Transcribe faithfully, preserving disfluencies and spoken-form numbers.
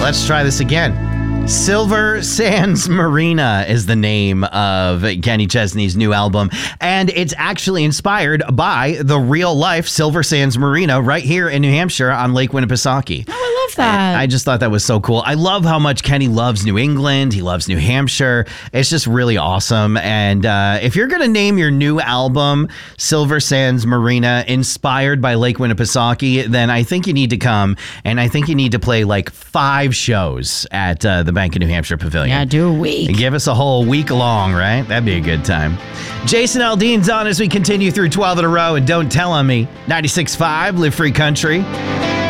Let's try this again. Silver Sands Marina is the name of Kenny Chesney's new album, and it's actually inspired by the real life Silver Sands Marina right here in New Hampshire on Lake Winnipesaukee. Oh, I love that. I, I just thought that was so cool. I love how much Kenny loves New England. He loves New Hampshire. It's just really awesome. And uh, if you're going to name your new album Silver Sands Marina inspired by Lake Winnipesaukee, then I think you need to come, and I think you need to play like five shows at uh, the Bank of New Hampshire Pavilion. Yeah, do a week. And give us a whole week long, right? That'd be a good time. Jason Aldean's on as we continue through twelve in a row, and Don't Tell on Me. ninety-six point five, Live Free Country.